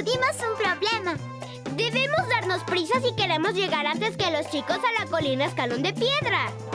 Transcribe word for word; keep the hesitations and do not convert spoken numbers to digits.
Descubrimos un problema. Debemos darnos prisa si queremos llegar antes que los chicos a la colina Escalón de Piedra.